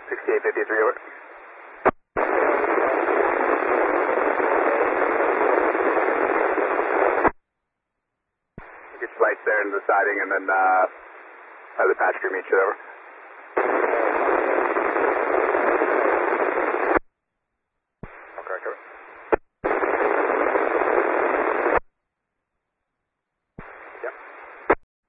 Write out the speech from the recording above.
6853, over. Get your lights there into the siding, and then have the patch crew meet you, over. Okay, cover.